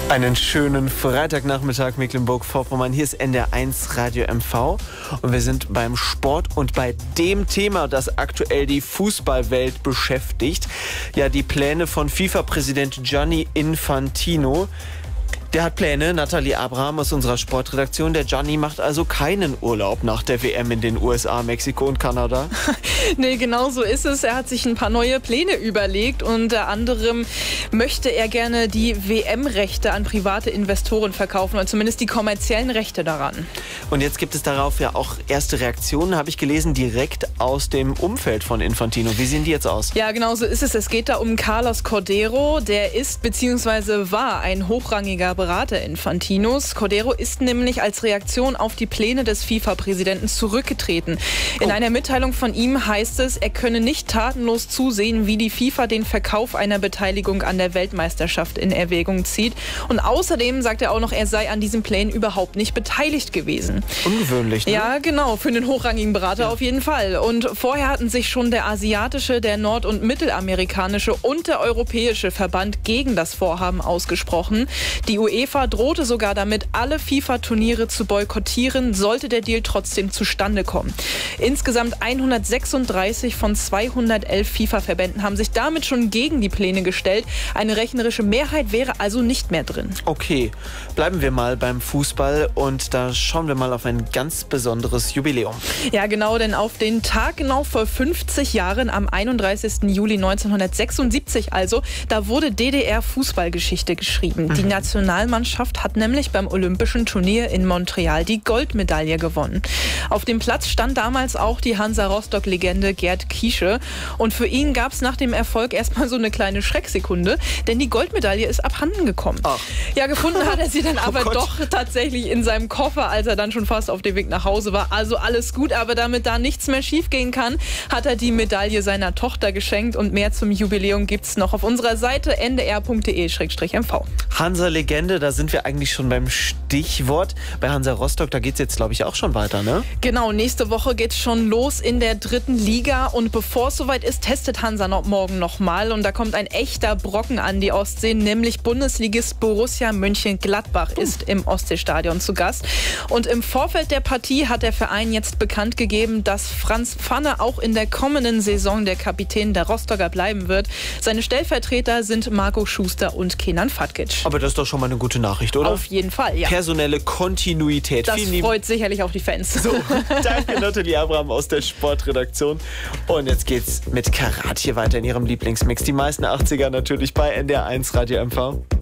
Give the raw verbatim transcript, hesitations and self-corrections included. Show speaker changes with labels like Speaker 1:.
Speaker 1: Einen schönen Freitagnachmittag, Mecklenburg-Vorpommern. Hier ist N D R eins Radio M V und wir sind beim Sport und bei dem Thema, das aktuell die Fußballwelt beschäftigt. Ja, die Pläne von FIFA-Präsident Gianni Infantino. Der hat Pläne, Nathalie Abraham aus unserer Sportredaktion. Der Gianni macht also keinen Urlaub nach der W M in den U S A, Mexiko und Kanada.
Speaker 2: Nee, genau so ist es. Er hat sich ein paar neue Pläne überlegt. Unter anderem möchte er gerne die W M-Rechte an private Investoren verkaufen, oder zumindest die kommerziellen Rechte daran.
Speaker 1: Und jetzt gibt es darauf ja auch erste Reaktionen, habe ich gelesen, direkt aus dem Umfeld von Infantino. Wie sehen die jetzt aus?
Speaker 2: Ja, genau so ist es. Es geht da um Carlos Cordeiro. Der ist bzw. war ein hochrangiger Berater Infantinos. Cordeiro ist nämlich als Reaktion auf die Pläne des FIFA-Präsidenten zurückgetreten. In oh. einer Mitteilung von ihm heißt es, er könne nicht tatenlos zusehen, wie die FIFA den Verkauf einer Beteiligung an der Weltmeisterschaft in Erwägung zieht. Und außerdem sagt er auch noch, er sei an diesen Plänen überhaupt nicht beteiligt gewesen.
Speaker 1: Ungewöhnlich, ne?
Speaker 2: Ja, genau, für einen hochrangigen Berater ja. auf jeden Fall. Und vorher hatten sich schon der asiatische, der nord- und mittelamerikanische und der europäische Verband gegen das Vorhaben ausgesprochen. Die UEFA drohte sogar damit, alle FIFA-Turniere zu boykottieren, sollte der Deal trotzdem zustande kommen. Insgesamt hundertsechsunddreißig von zweihundertelf FIFA-Verbänden haben sich damit schon gegen die Pläne gestellt. Eine rechnerische Mehrheit wäre also nicht mehr drin.
Speaker 1: Okay, bleiben wir mal beim Fußball und da schauen wir mal auf ein ganz besonderes Jubiläum.
Speaker 2: Ja, genau, denn auf den Tag genau vor fünfzig Jahren, am einunddreißigsten Juli neunzehnhundertsechsundsiebzig also, da wurde D D R-Fußballgeschichte geschrieben. Mhm. Die Nationalmannschaft hat nämlich beim Olympischen Turnier in Montreal die Goldmedaille gewonnen. Auf dem Platz stand damals auch die Hansa-Rostock-Legende Gerd Kiesche. Und für ihn gab es nach dem Erfolg erstmal so eine kleine Schrecksekunde, denn die Goldmedaille ist abhanden gekommen. Ach. Ja, gefunden hat er sie dann aber oh doch tatsächlich in seinem Koffer, als er dann schon fast auf dem Weg nach Hause war. Also alles gut, aber damit da nichts mehr schiefgehen kann, hat er die Medaille seiner Tochter geschenkt. Und mehr zum Jubiläum gibt's noch auf unserer Seite n d r punkt d e slash m v.
Speaker 1: Hansa-Legende, da sind wir eigentlich schon beim Stichwort. Bei Hansa Rostock, da geht es jetzt, glaube ich, auch schon weiter, ne?
Speaker 2: Genau, nächste Woche geht's schon los in der dritten Liga. Und bevor es soweit ist, testet Hansa noch morgen nochmal. Und da kommt ein echter Brocken an die Ostsee, nämlich Bundesligist Borussia Mönchengladbach uh. ist im Ostseestadion zu Gast. Und im Vorfeld der Partie hat der Verein jetzt bekannt gegeben, dass Franz Pfanne auch in der kommenden Saison der Kapitän der Rostocker bleiben wird. Seine Stellvertreter sind Marco Schuster und Kenan Fatkic.
Speaker 1: Aber das ist doch schon mal eine gute Nachricht, oder?
Speaker 2: Auf jeden Fall, ja.
Speaker 1: Personelle Kontinuität.
Speaker 2: Das Vielen freut sicherlich auch die Fans.
Speaker 1: So, danke Nathalie Abraham aus der Sportredaktion. Und jetzt geht's mit Karat hier weiter in ihrem Lieblingsmix. Die meisten achtziger natürlich bei N D R eins Radio M V.